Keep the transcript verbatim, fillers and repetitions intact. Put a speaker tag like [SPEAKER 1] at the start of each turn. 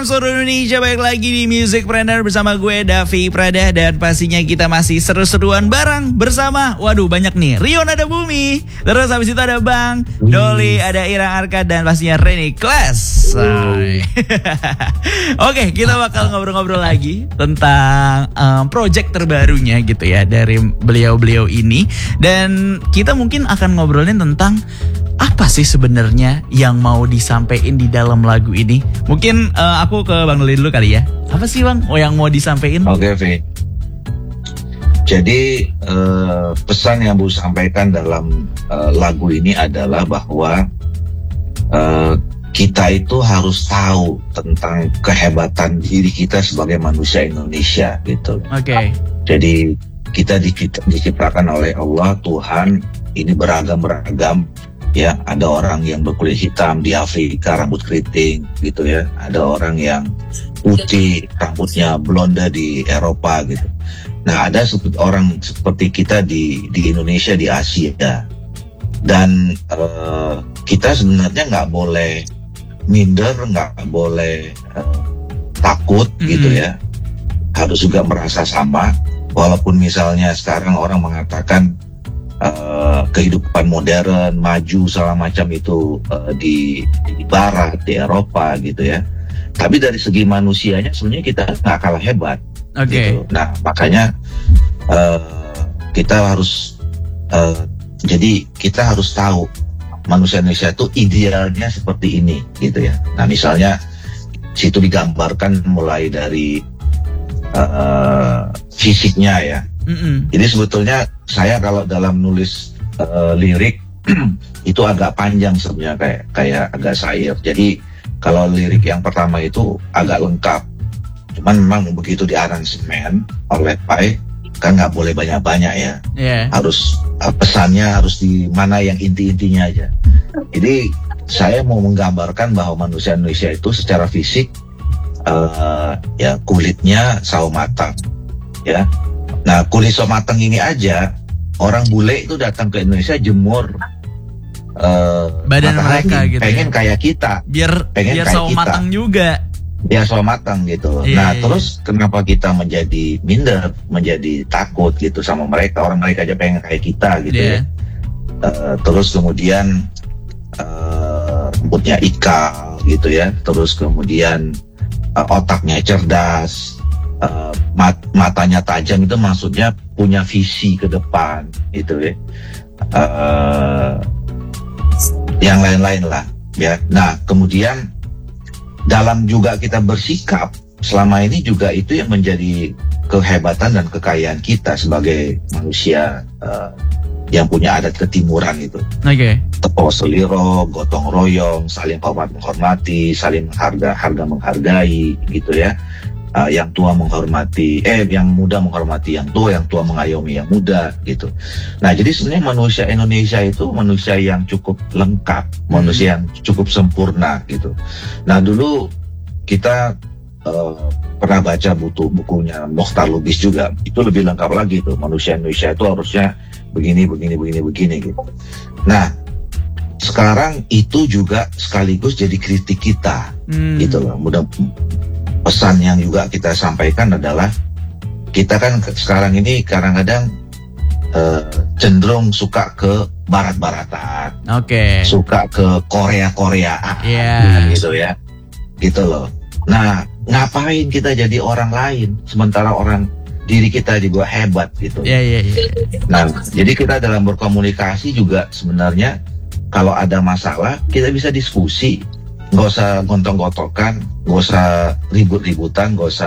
[SPEAKER 1] Seluruh Indonesia, balik lagi di Music Planner bersama gue Davi Prada. Dan pastinya kita masih seru-seruan bareng bersama, waduh banyak nih, Rion ada Bumi, terus habis itu ada Bang Doli, ada Irang Arka, dan pastinya Reni Class. Oke, kita bakal ngobrol-ngobrol lagi tentang um, project terbarunya gitu ya dari beliau-beliau ini. Dan kita mungkin akan ngobrolin tentang apa sih sebenarnya yang mau disampaikan di dalam lagu ini. Mungkin uh, aku ke Bang Doli dulu kali ya. Apa sih Bang oh, yang mau disampaikan?
[SPEAKER 2] Oke, okay, V. Jadi uh, pesan yang mau sampaikan dalam uh, lagu ini adalah bahwa uh, kita itu harus tahu tentang kehebatan diri kita sebagai manusia Indonesia gitu.
[SPEAKER 1] Oke. Okay.
[SPEAKER 2] Jadi kita diciptakan oleh Allah, Tuhan ini beragam-beragam. Ya, ada orang yang berkulit hitam di Afrika, rambut keriting gitu ya. Ada orang yang putih, rambutnya blonde di Eropa gitu. Nah, ada orang seperti kita di di Indonesia, di Asia. Dan uh, kita sebenarnya nggak boleh minder, nggak boleh uh, takut mm-hmm. gitu ya. Harus juga merasa sama. Walaupun misalnya sekarang orang mengatakan Uh, kehidupan modern, maju segala macam itu uh, di, di Barat, di Eropa gitu ya. Tapi dari segi manusianya sebenarnya kita nggak kalah hebat.
[SPEAKER 1] Oke. Okay.
[SPEAKER 2] Gitu. Nah makanya uh, kita harus uh, jadi kita harus tahu manusia Indonesia itu idealnya seperti ini gitu ya. Nah misalnya situ digambarkan mulai dari uh, fisiknya ya.
[SPEAKER 1] Mm-mm.
[SPEAKER 2] Jadi sebetulnya saya kalau dalam nulis uh, lirik itu agak panjang sebenarnya, kayak kayak agak syair. Jadi kalau lirik yang pertama itu agak lengkap. Cuman memang begitu di aransemen oleh Pai kan nggak boleh banyak-banyak ya.
[SPEAKER 1] Yeah.
[SPEAKER 2] Harus uh, pesannya harus di mana yang inti-intinya aja. Jadi saya mau menggambarkan bahwa manusia Indonesia itu secara fisik uh, ya kulitnya sawo matang ya. Nah kulit sawo matang ini aja orang bule itu datang ke Indonesia jemur uh,
[SPEAKER 1] badan mereka gitu
[SPEAKER 2] pengen
[SPEAKER 1] ya?
[SPEAKER 2] Kayak kita
[SPEAKER 1] biar
[SPEAKER 2] pengen
[SPEAKER 1] biar
[SPEAKER 2] kayak
[SPEAKER 1] sawo
[SPEAKER 2] kita.
[SPEAKER 1] matang juga
[SPEAKER 2] biar sawo matang gitu.
[SPEAKER 1] yeah,
[SPEAKER 2] Nah
[SPEAKER 1] yeah.
[SPEAKER 2] terus kenapa kita menjadi minder, menjadi takut gitu sama mereka, orang mereka aja pengen kayak kita gitu
[SPEAKER 1] yeah.
[SPEAKER 2] ya. uh, terus kemudian uh, rambutnya ikal gitu ya, terus kemudian uh, otaknya cerdas, Uh, mat, matanya tajam, itu maksudnya punya visi ke depan gitu ya. Uh, yang lain-lain lah ya. Nah kemudian dalam juga kita bersikap selama ini juga itu yang menjadi kehebatan dan kekayaan kita sebagai manusia uh, yang punya adat ketimuran itu.
[SPEAKER 1] Oke. Okay.
[SPEAKER 2] Tepo seliro, gotong royong, saling hormat menghormati, saling harga harga menghargai gitu ya. Uh, yang tua menghormati, eh yang muda menghormati yang tua, yang tua mengayomi yang muda gitu. Nah jadi sebenarnya manusia Indonesia itu manusia yang cukup lengkap, hmm. manusia yang cukup sempurna gitu. Nah dulu kita uh, pernah baca buku bukunya Mokhtar Lubis juga, itu lebih lengkap lagi tuh, manusia Indonesia itu harusnya begini begini begini begini gitu. Nah sekarang itu juga sekaligus jadi kritik kita hmm. gitu loh. Mudah pesan yang juga kita sampaikan adalah kita kan sekarang ini kadang-kadang uh, cenderung suka ke barat-baratan,
[SPEAKER 1] okay.
[SPEAKER 2] suka ke Korea-Koreaan,
[SPEAKER 1] yeah.
[SPEAKER 2] gitu ya, gitu loh. Nah, ngapain kita jadi orang lain sementara orang diri kita juga hebat gitu.
[SPEAKER 1] Yeah, yeah, yeah.
[SPEAKER 2] Nah, jadi kita dalam berkomunikasi juga sebenarnya kalau ada masalah kita bisa diskusi. Nggak usah gontong-gontokan, nggak usah ribut-ributan, nggak usah